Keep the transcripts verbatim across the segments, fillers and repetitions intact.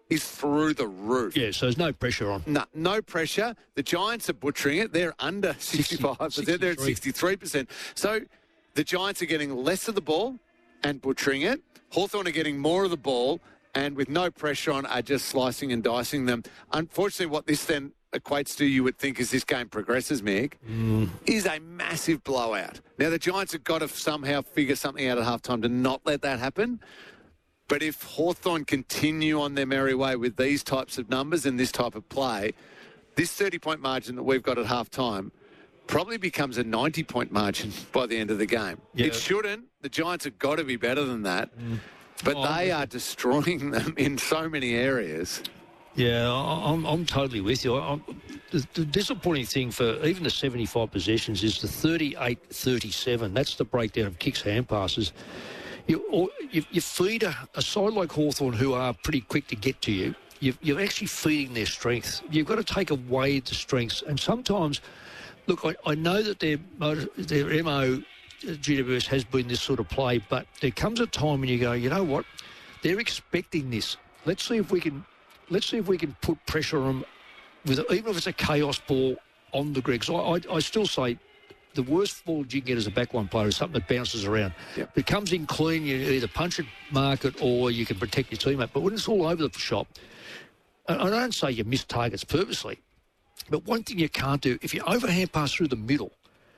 is through the roof. Yeah, so there's no pressure on. No, no pressure. The Giants are butchering it. They're under sixty-five percent. They're at sixty-three percent. So the Giants are getting less of the ball and butchering it. Hawthorn are getting more of the ball and with no pressure on are just slicing and dicing them. Unfortunately, what this then equates to, you would think, as this game progresses, Mick, mm. is a massive blowout. Now, the Giants have got to somehow figure something out at halftime to not let that happen. But if Hawthorn continue on their merry way with these types of numbers and this type of play, this thirty-point margin that we've got at halftime probably becomes a ninety-point margin by the end of the game. Yeah. It shouldn't. The Giants have got to be better than that. Mm. But oh, they are destroying them in so many areas. Yeah, I'm, I'm totally with you. I'm, the, the disappointing thing for even the seventy-five possessions is the thirty-eight thirty-seven. That's the breakdown of kicks, hand passes. You, or you, you feed a, a side like Hawthorn, who are pretty quick to get to you, you've, you're actually feeding their strengths. You've got to take away the strengths. And sometimes, look, I, I know that their, their M O, G W S, has been this sort of play, but there comes a time when you go, you know what, they're expecting this. Let's see if we can... Let's see if we can put pressure on them, with, even if it's a chaos ball on the Gregs. I, I, I still say the worst ball you can get as a backline player is something that bounces around. Yep. If it comes in clean, you either punch it, mark it, or you can protect your teammate. But when it's all over the shop, and I don't say you miss targets purposely, but one thing you can't do, if you overhand pass through the middle,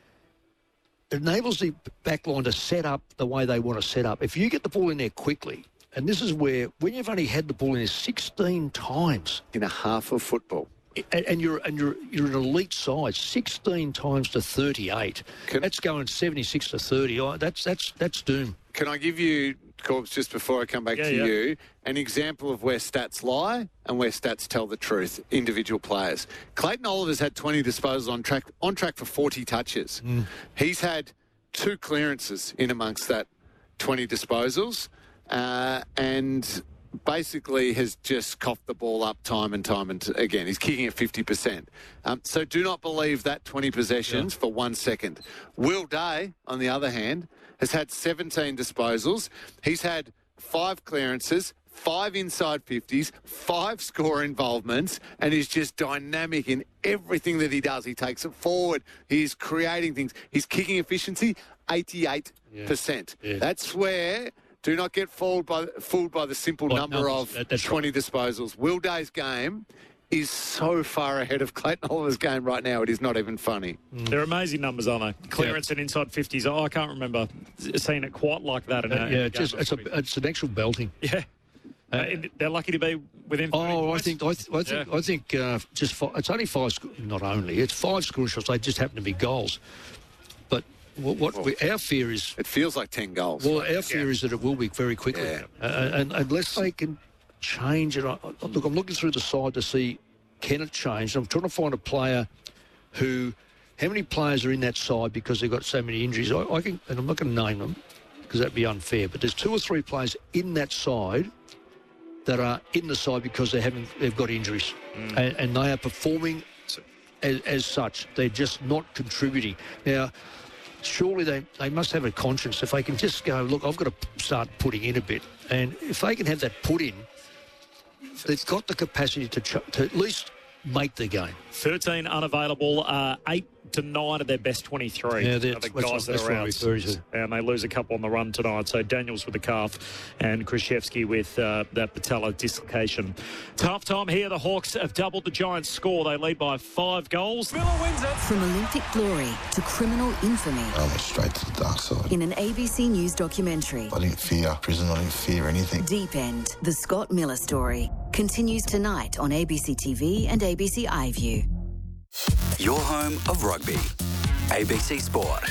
it enables the backline to set up the way they want to set up. If you get the ball in there quickly, and this is where, when you've only had the ball in there sixteen times in a half of football, and, and you're and you're you're an elite side, sixteen times to thirty-eight. Can, that's going seventy-six to thirty. Oh, that's that's that's doom. Can I give you, Corbs, just before I come back yeah, to yeah. you, an example of where stats lie and where stats tell the truth? Individual players. Clayton Oliver's had twenty disposals on track on track for forty touches. Mm. He's had two clearances in amongst that twenty disposals. Uh, and basically has just coughed the ball up time and time and t- again. He's kicking at fifty percent. Um, so do not believe that twenty possessions yeah. for one second. Will Day, on the other hand, has had seventeen disposals. He's had five clearances, five inside fifties, five score involvements, and is just dynamic in everything that he does. He takes it forward. He's creating things. His kicking efficiency, eighty-eight percent. Yeah. Yeah. That's where... Do not get fooled by fooled by the simple what number numbers? of that, twenty right. disposals. Will Day's game is so far ahead of Clayton Oliver's game right now, it is not even funny. Mm. They're amazing numbers, aren't they? Clearance yeah. and inside fifties. Oh, I can't remember seeing it quite like that. In uh, a, yeah, in a just, it's, a, it's an actual belting. Yeah. Uh, uh, they're lucky to be within. Oh, I think I, th- I think yeah. I think uh, just five, it's only five. Sc- not only it's five score shots. They just happen to be goals. But what, what well, we, our fear is... It feels like ten goals. Well, our fear yeah. is that it will be very quickly. Yeah. Uh, and unless they can change it... I, look, I'm looking through the side to see, can it change? I'm trying to find a player who... How many players are in that side because they've got so many injuries? I, I can, and I'm not going to name them because that'd be unfair, but there's two or three players in that side that are in the side because they haven't, they've got injuries. Mm. And, and they are performing as, as such. They're just not contributing. Now... Surely they, they must have a conscience. If they can just go, look, I've got to start putting in a bit. And if they can have that put in, they've got the capacity to, ch- to at least make the game. thirteen unavailable, uh, eight to nine of their best twenty-three. Yeah, that's, the guys that's, that are out. And they lose a couple on the run tonight. So Daniels with the calf and Krzyzewski with uh, that patella dislocation. Tough time here. The Hawks have doubled the Giants' score. They lead by five goals. Miller wins it. From Olympic glory to criminal infamy. I went straight to the dark side. In an A B C News documentary. I didn't fear prison. I didn't fear anything. Deep End, the Scott Miller story, continues tonight on A B C T V and A B C iView. Your home of rugby. A B C Sport.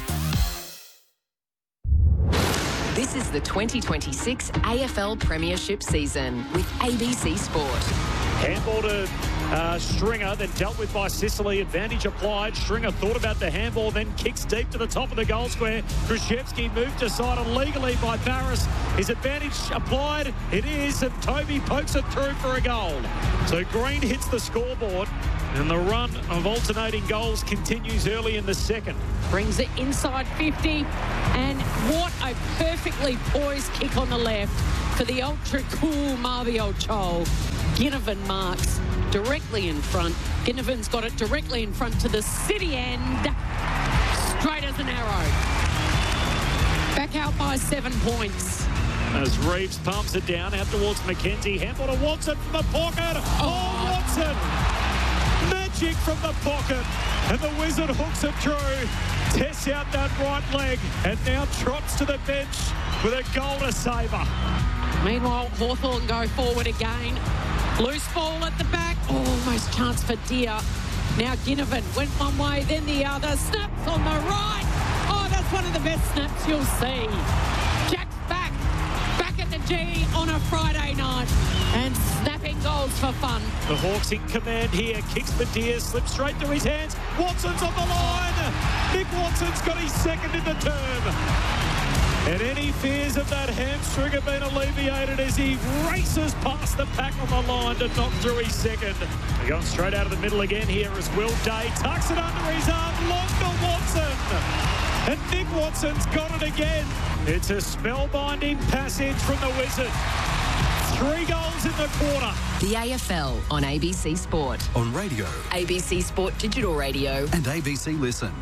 This is the twenty twenty-six A F L Premiership season with A B C Sport. Handball to uh, Stringer, then dealt with by Sicily. Advantage applied. Stringer thought about the handball, then kicks deep to the top of the goal square. Krzyzewski moved aside illegally by Barris. His advantage applied. It is, and Toby pokes it through for a goal. So Green hits the scoreboard, and the run of alternating goals continues early in the second. Brings it inside fifty, and what a perfectly poised kick on the left. for the ultra-cool Marvio Chol. Ginnivan marks directly in front. Ginnivan's got it directly in front to the city end. Straight as an arrow. Back out by seven points. As Reeves pumps it down out towards McKenzie. Handball to Watson from the pocket. Oh, oh Watson! Magic from the pocket. And the Wizard hooks it through. Tests out that right leg. And now trots to the bench with a goal to savour. Meanwhile, Hawthorn go forward again. Loose ball at the back. Oh, almost chance for Deer. Now Ginnivan went one way, then the other. Snaps on the right. Oh, that's one of the best snaps you'll see. Jack's back. Back at the G on a Friday night. And snapping goals for fun. The Hawks in command here. Kicks for Deer. Slips straight to his hands. Watson's on the line. Nick Watson's got his second in the term. And any fears of that hamstring have been alleviated as he races past the pack on the line to knock through his second. They're going straight out of the middle again here as Will Day tucks it under his arm. Long to Watson. And Nick Watson's got it again. It's a spellbinding passage from the Wizard. Three goals in the quarter. The A F L on A B C Sport. On radio. A B C Sport Digital Radio. And A B C Listen.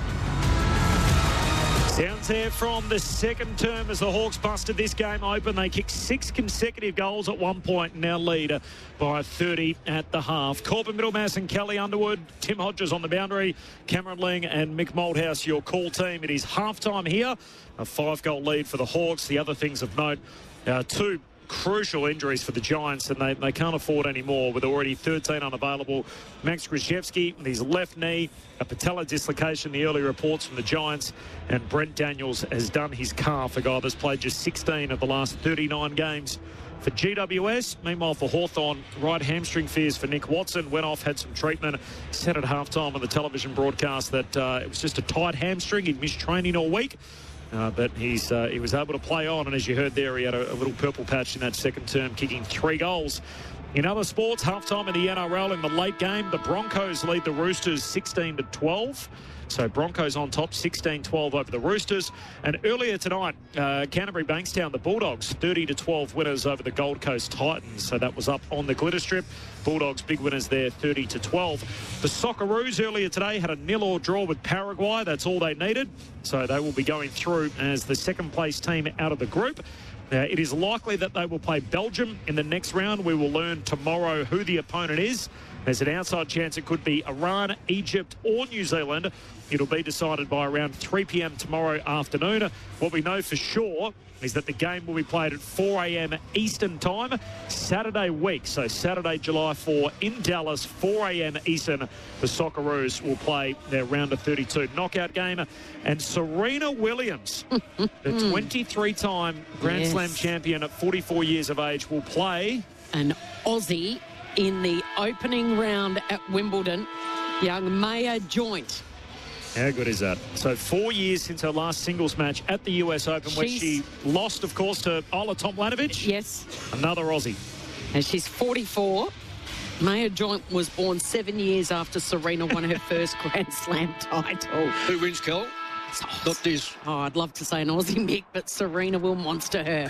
Sounds there from the second term as the Hawks busted this game open. They kicked six consecutive goals at one point and now lead by thirty at the half. Corbin Middlemass and Kelly Underwood, Tim Hodges on the boundary, Cameron Ling and Mick Malthouse, your call team. It is halftime here. A five-goal lead for the Hawks. The other things of note, uh, two crucial injuries for the Giants, and they, they can't afford any more with already thirteen unavailable. Max Krzyzewski, his left knee, a patella dislocation, the early reports from the Giants, and Brent Daniels has done his calf, a guy that's played just sixteen of the last thirty-nine games for G W S. Meanwhile, for Hawthorn, right hamstring fears for Nick Watson. Went off, had some treatment. Said at halftime on the television broadcast that uh, it was just a tight hamstring. He'd missed training all week. Uh, but he's uh, he was able to play on, and as you heard there, he had a, a little purple patch in that second term, kicking three goals. In other sports, halftime in the N R L in the late game, the Broncos lead the Roosters sixteen to twelve. So Broncos on top, sixteen twelve over the Roosters. And earlier tonight, uh, Canterbury Bankstown, the Bulldogs, thirty to twelve winners over the Gold Coast Titans. So that was up on the glitter strip. Bulldogs big winners there, thirty to twelve. The Socceroos earlier today had a nil or draw with Paraguay. That's all they needed. So they will be going through as the second place team out of the group. Uh, it is likely that they will play Belgium in the next round. We will learn tomorrow who the opponent is. There's an outside chance it could be Iran, Egypt or New Zealand. It'll be decided by around three p.m. tomorrow afternoon. What we know for sure is that the game will be played at four a.m. Eastern time, Saturday week. So Saturday, July fourth in Dallas, four a.m. Eastern. The Socceroos will play their round of thirty-two knockout game. And Serena Williams, the twenty-three-time Grand yes. Slam champion at forty-four years of age, will play an Aussie in the opening round at Wimbledon, young Maya Joint. How good is that? So four years since her last singles match at the U S Open, she's, where she lost, of course, to Ola Tomljanovic. Yes. Another Aussie. And she's forty-four. Maya Joint was born seven years after Serena won her first Grand Slam title. Who wins, Kel? Oh, Not this. Oh, I'd love to say an Aussie Mick, but Serena will monster her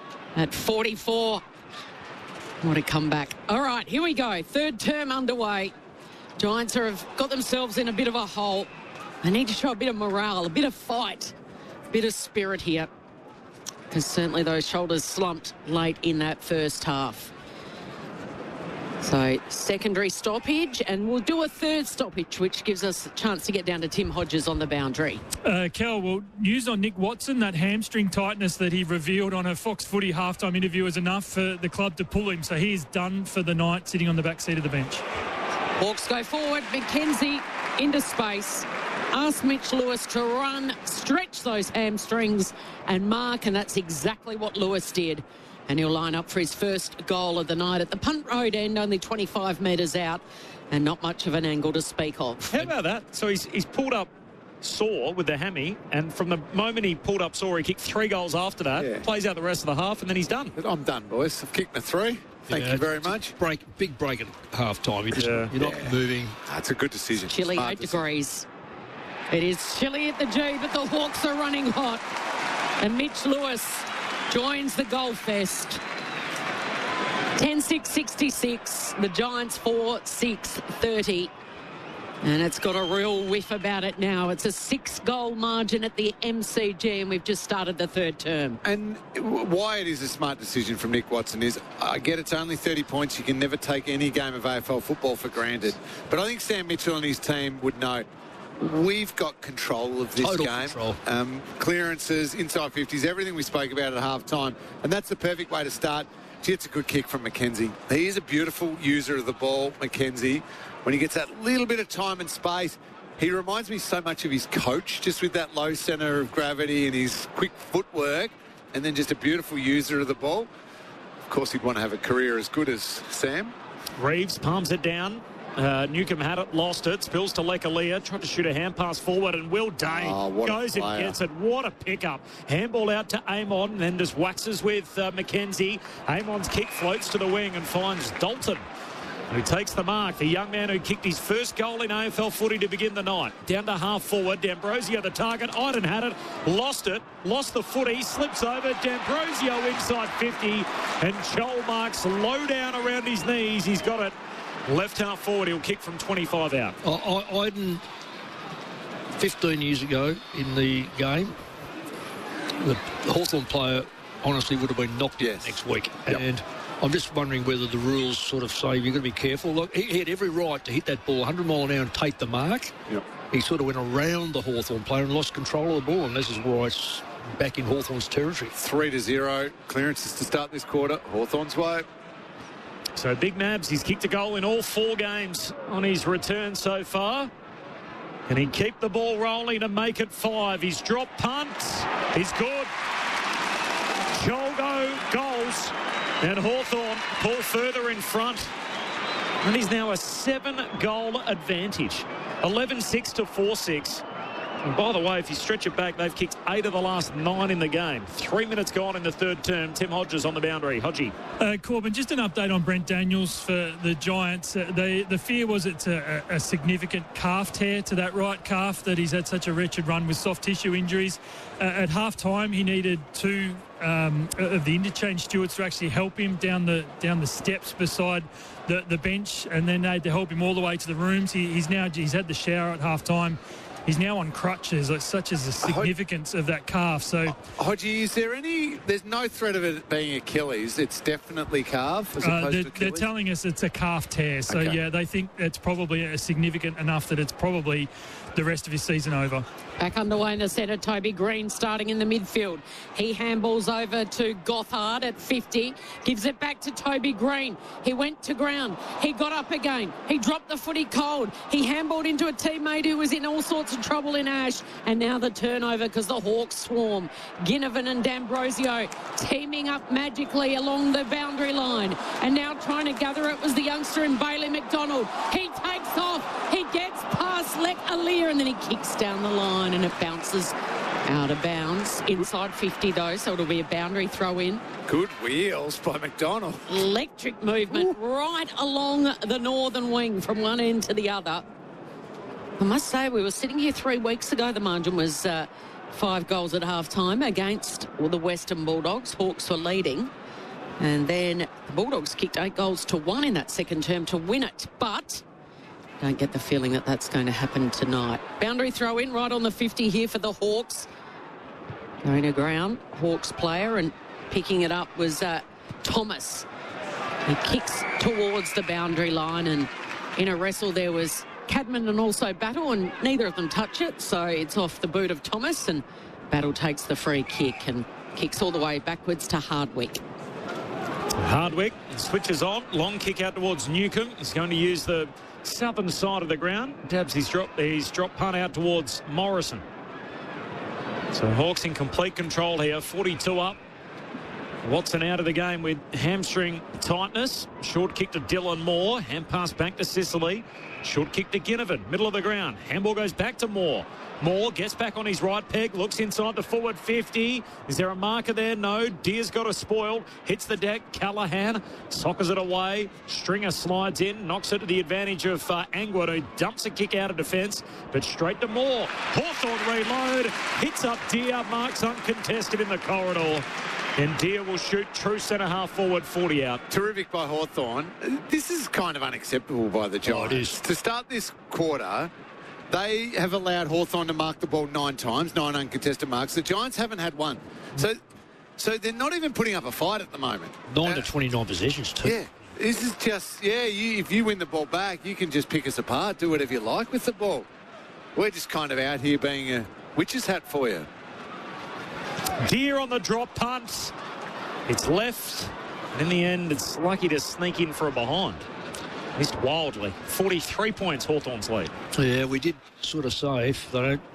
at forty-four. What a comeback. All right, here we go. Third term underway. Giants have got themselves in a bit of a hole. They need to show a bit of morale, a bit of fight, a bit of spirit here. Because certainly those shoulders slumped late in that first half. So secondary stoppage, and we'll do a third stoppage, which gives us a chance to get down to Tim Hodges on the boundary. Uh, Kel, well, news on Nick Watson, that hamstring tightness that he revealed on a Fox Footy halftime interview is enough for the club to pull him. So he is done for the night, sitting on the back seat of the bench. Hawks go forward. McKenzie into space. Ask Mitch Lewis to run, stretch those hamstrings and mark, and that's exactly what Lewis did. And he'll line up for his first goal of the night at the Punt Road end, only twenty-five metres out, and not much of an angle to speak of. How about that? So he's, he's pulled up sore with the hammy, and from the moment he pulled up sore, he kicked three goals after that, yeah. plays out the rest of the half, and then he's done. I'm done, boys. I've kicked my three. Thank yeah, you very much. Break, big break at half time. You're, just, yeah. you're not yeah. moving. That's a good decision. It's chilly, eight degrees. It is chilly at the G, but the Hawks are running hot. And Mitch Lewis joins the goal fest. ten six sixty-six, the Giants four six thirty. And it's got a real whiff about it now. It's a six-goal margin at the M C G, and we've just started the third term. And why it is a smart decision from Nick Watson is, I get it's only thirty points. You can never take any game of A F L football for granted. But I think Sam Mitchell and his team would know we've got control of this Total game. Control. Um, clearances, inside fifties, everything we spoke about at half-time. And that's the perfect way to start. Gee, it's a good kick from McKenzie. He is a beautiful user of the ball, McKenzie. When he gets that little bit of time and space, he reminds me so much of his coach, just with that low centre of gravity and his quick footwork, and then just a beautiful user of the ball. Of course, he'd want to have a career as good as Sam. Reeves palms it down. Uh, Newcomb had it, lost it, spills to Lekalia, tried to shoot a hand pass forward, and Will Day oh, goes and gets it. What a pickup. Handball out to Amon, then just waxes with uh, McKenzie. Amon's kick floats to the wing and finds Dalton, who takes the mark. The young man who kicked his first goal in A F L footy to begin the night. Down to half forward. D'Ambrosio the target. Iden had it. Lost it. Lost the footy. Slips over. D'Ambrosio inside fifty. And Joel Marks low down around his knees. He's got it. Left half forward. He'll kick from twenty-five out. I, I, Iden, fifteen years ago in the game, the Hawthorn player honestly would have been knocked yes. out next week. Yep. And I'm just wondering whether the rules sort of say you've got to be careful. Look, he had every right to hit that ball one hundred mile an hour and take the mark. Yep. He sort of went around the Hawthorn player and lost control of the ball, and this is why it's back in Hawthorn's territory. Three to zero. Clearances to start this quarter. Hawthorn's way. So Big Mabs, he's kicked a goal in all four games on his return so far. Can he keep the ball rolling and make it five? He's dropped punt. He's good. Cholgo goals. And Hawthorn pull further in front. And he's now a seven-goal advantage. eleven six to four six. And by the way, if you stretch it back, they've kicked eight of the last nine in the game. Three minutes gone in the third term. Tim Hodges on the boundary. Hodgie. Uh, Corbin, just an update on Brent Daniels for the Giants. Uh, they, the fear was it's a, a significant calf tear to that right calf that he's had such a wretched run with soft tissue injuries. Uh, at half-time, he needed two um, of the interchange stewards to actually help him down the down the steps beside the, the bench, and then they had to help him all the way to the rooms. He, he's now he's had the shower at half-time. He's now on crutches. Like, such is the significance of that calf. So, Hodgie, is there any? There's no threat of it being Achilles. It's definitely calf as uh, opposed they're, to Achilles. they're telling us it's a calf tear. So Okay. yeah, they think it's probably a significant enough that it's probably the rest of his season over. Back underway in the centre, Toby Green starting in the midfield. He handballs over to Gothard at fifty, gives it back to Toby Green. He went to ground. He got up again. He dropped the footy cold. He handballed into a teammate who was in all sorts of trouble in Ash. And now the turnover because the Hawks swarm. Ginnivan and D'Ambrosio teaming up magically along the boundary line. And now trying to gather it was the youngster in Bailey McDonald. He takes off. He gets past Lek Alir and then he kicks down the line and it bounces out of bounds. Inside fifty though, so it'll be a boundary throw in. Good wheels by McDonald. Electric movement Ooh. right along the northern wing from one end to the other. I must say, we were sitting here three weeks ago. The margin was uh, five goals at half-time against well, the Western Bulldogs. Hawks were leading. And then the Bulldogs kicked eight goals to one in that second term to win it. But don't get the feeling that that's going to happen tonight. Boundary throw in right on the fifty here for the Hawks. Going to ground, Hawks player, and picking it up was uh, Thomas. He kicks towards the boundary line, and in a wrestle there was Cadman and also Battle, and neither of them touch it, so it's off the boot of Thomas, and Battle takes the free kick and kicks all the way backwards to Hardwick. Hardwick switches on. Long kick out towards Newcomb. He's going to use the southern side of the ground. Dabs his drop, his drop punt out towards Morrison. So Hawks in complete control here. forty-two up. Watson out of the game with hamstring tightness. Short kick to Dylan Moore. Hand pass back to Sicily. Short kick to Ginnivan. Middle of the ground. Handball goes back to Moore. Moore gets back on his right peg. Looks inside the forward fifty. Is there a marker there? No. Deer's got a spoil. Hits the deck. Callahan soccers it away. Stringer slides in. Knocks it to the advantage of uh, Angwood, who dumps a kick out of defence. But straight to Moore. Hawthorn reload. Hits up Deer. Marks uncontested in the corridor. And Deer will shoot true centre half forward, forty out. Terrific by Hawthorn. This is kind of unacceptable by the Giants. Oh, it is. To start this quarter, they have allowed Hawthorn to mark the ball nine times, nine uncontested marks. The Giants haven't had one. So so they're not even putting up a fight at the moment. nine Uh, to twenty-nine possessions, too. Yeah. This is just, yeah, you, if you win the ball back, you can just pick us apart, do whatever you like with the ball. We're just kind of out here being a witch's hat for you. Deer on the drop punt. It's left. And in the end, it's lucky to sneak in for a behind. Missed wildly. forty-three points, Hawthorn's lead. Yeah, we did sort of say if they don't